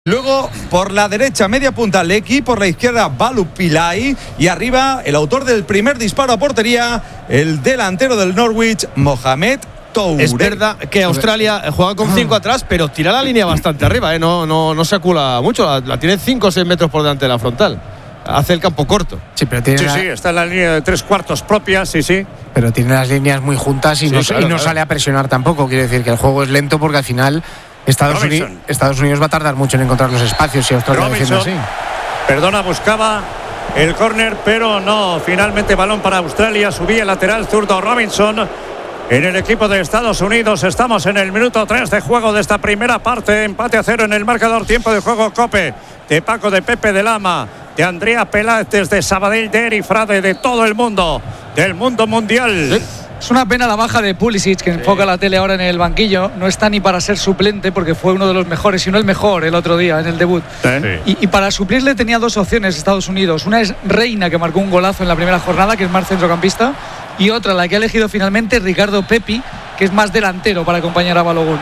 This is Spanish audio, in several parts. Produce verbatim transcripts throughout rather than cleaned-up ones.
Luego, por la derecha, media punta Lecky, por la izquierda Balu Pillay y arriba el autor del primer disparo a portería, el delantero del Norwich, Mohamed Toure. Es verdad que Australia juega con cinco atrás, pero tira la línea bastante arriba, ¿eh? no, no, no se acula mucho, la, la tiene cinco o seis metros por delante de la frontal. Hace el campo corto. Sí, pero tiene sí, la... sí, está en la línea de tres cuartos propia, sí, sí. Pero tiene las líneas muy juntas y sí, no, claro, y no claro. sale a presionar tampoco. Quiere decir que el juego es lento porque al final Estados, Uni... Estados Unidos va a tardar mucho en encontrar los espacios si Australia defiende así. Perdona, buscaba el córner, pero no. Finalmente balón para Australia. Subía el lateral zurdo Robinson. En el equipo de Estados Unidos estamos en el minuto tres de juego de esta primera parte. Empate a cero en el marcador. Tiempo de juego Cope. De Paco, de Pepe, de Lama, de Andrea Peláez, desde Sabadell, de Eri Frade, de todo el mundo, del mundo mundial. Sí. Es una pena la baja de Pulisic, que sí. enfoca la tele ahora en el banquillo. No está ni para ser suplente porque fue uno de los mejores, si no el mejor, el otro día en el debut. Sí. Y, y para suplirle tenía dos opciones Estados Unidos. Una es Reina, que marcó un golazo en la primera jornada, que es más centrocampista. Y otra, la que ha elegido finalmente, Ricardo Pepi, que es más delantero para acompañar a Balogun.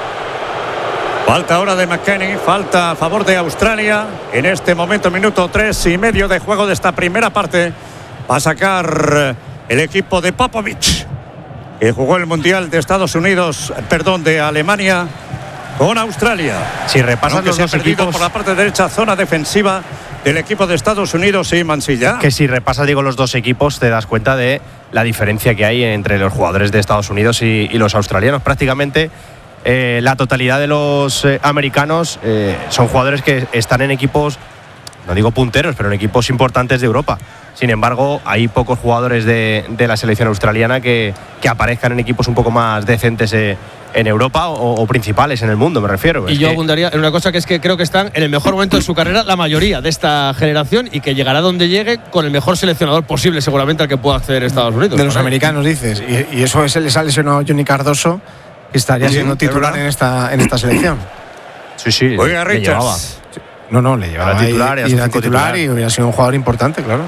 Falta ahora de McKennie, falta a favor de Australia. En este momento, minuto tres y medio de juego de esta primera parte. Va a sacar el equipo de Popovic, que jugó el Mundial de Estados Unidos, perdón, de Alemania con Australia. Si repasas los se dos ha perdido equipos por la parte derecha, zona defensiva del equipo de Estados Unidos y Mansilla. Que si repasas, digo, los dos equipos, te das cuenta de la diferencia que hay entre los jugadores de Estados Unidos y, y los australianos. Prácticamente eh, la totalidad de los eh, americanos eh, son jugadores que están en equipos, no digo punteros, pero en equipos importantes de Europa. Sin embargo, hay pocos jugadores de, de la selección australiana que, que aparezcan en equipos un poco más decentes eh, en Europa o, o principales en el mundo, me refiero. Y es yo que... abundaría en una cosa, que es que creo que están en el mejor momento de su carrera la mayoría de esta generación, y que llegará donde llegue con el mejor seleccionador posible seguramente al que pueda acceder Estados Unidos. De los americanos, dices. Y, y eso es, les ha lesionado Johnny Cardoso, que estaría sí, siendo titular en esta, en esta selección. Sí, sí. Oiga, Richards. No, no, le llevaba era titular, y, y era titular, titular y hubiera sido un jugador importante, claro.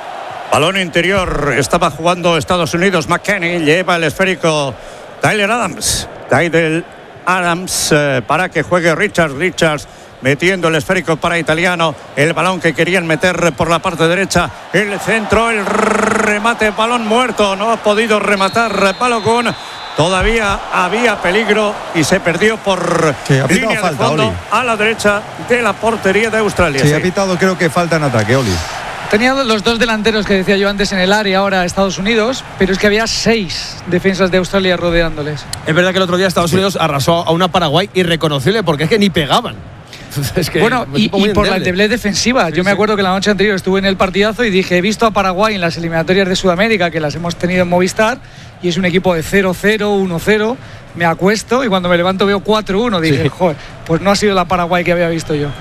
Balón interior, estaba jugando Estados Unidos. McKennie lleva el esférico Tyler Adams. Tyler Adams eh, para que juegue Richards. Richards metiendo el esférico para Italiano. El balón que querían meter por la parte derecha. El centro, el remate, balón muerto. No ha podido rematar Balogun. Todavía había peligro y se perdió por línea falta, de fondo Oli. A la derecha de la portería de Australia. Sí, sí, ha pitado, creo que falta en ataque, Oli. Tenía los dos delanteros que decía yo antes en el área ahora Estados Unidos, pero es que había seis defensas de Australia rodeándoles. Es verdad que el otro día Estados Unidos sí. arrasó a una Paraguay irreconocible, porque es que ni pegaban. Es que bueno, y, y por la debilidad defensiva. Sí, yo me acuerdo sí. que la noche anterior estuve en el partidazo y dije, he visto a Paraguay en las eliminatorias de Sudamérica, que las hemos tenido en Movistar, y es un equipo de cero cero, uno cero. Me acuesto y cuando me levanto veo cuatro uno. Dije, sí. joder, pues no ha sido la Paraguay que había visto yo.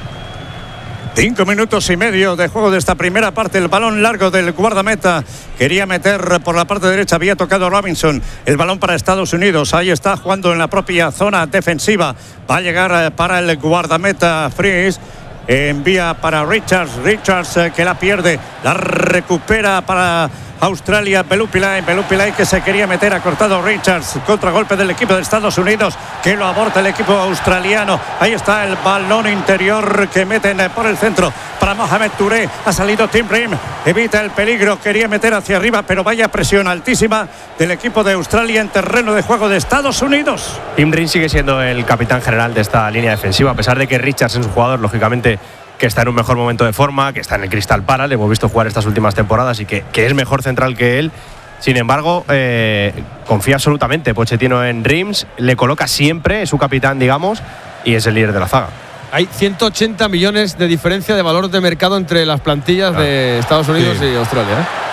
Cinco minutos y medio de juego de esta primera parte. El balón largo del guardameta. Quería meter por la parte derecha. Había tocado Robinson. El balón para Estados Unidos. Ahí está jugando en la propia zona defensiva. Va a llegar para el guardameta Fries. Envía para Richards. Richards eh, que la pierde. La recupera para Australia. Balu Pillay. Balu Pillay que se quería meter. Ha cortado Richards. Contragolpe del equipo de Estados Unidos, que lo aborta el equipo australiano. Ahí está el balón interior que meten por el centro para Mohamed Toure. Ha salido Tim Ream. Evita el peligro. Quería meter hacia arriba, pero vaya presión altísima del equipo de Australia en terreno de juego de Estados Unidos. Tim Ream sigue siendo el capitán general de esta línea defensiva, a pesar de que Richards es un jugador, lógicamente, que está en un mejor momento de forma, que está en el Crystal Palace, le hemos visto jugar estas últimas temporadas y que, que es mejor central que él. Sin embargo, eh, confía absolutamente Pochettino en Reims, le coloca siempre, es su capitán, digamos, y es el líder de la zaga. Hay ciento ochenta millones de diferencia de valor de mercado entre las plantillas claro. de Estados Unidos sí. y Australia,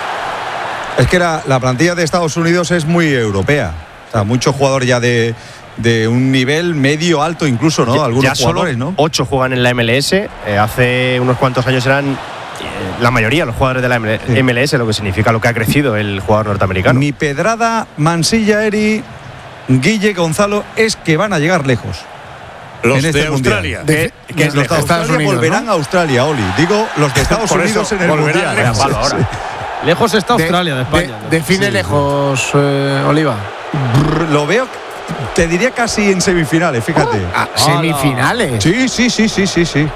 ¿eh? Es que la, la plantilla de Estados Unidos es muy europea. O sea, muchos jugadores ya de... de un nivel medio alto incluso, ¿no? Ya, algunos ya jugadores, solo ¿no? Ocho juegan en la M L S. Eh, hace unos cuantos años eran eh, la mayoría de los jugadores de la M L S, sí. lo que significa lo que ha crecido el jugador norteamericano. Mi pedrada, Mansilla, Eri, Guille, Gonzalo, es que van a llegar lejos. Los en este de Australia. De, que, que los de Estados Australia Unidos, volverán, ¿no? a Australia, Oli. Digo, los de Estados Unidos en el Mundial. Lejos, sí, ahora. Sí. Lejos está Australia de, de España. De, define sí, lejos, eh, Oliva. Brr, lo veo te diría casi en semifinales, fíjate. Ah, semifinales. Sí, sí, sí, sí, sí, sí.